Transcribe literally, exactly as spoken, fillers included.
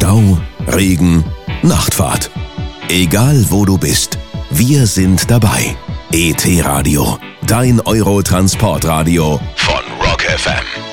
Stau, Regen, Nachtfahrt. Egal wo du bist, wir sind dabei. E T Radio, dein Euro-Transportradio von Rock F M.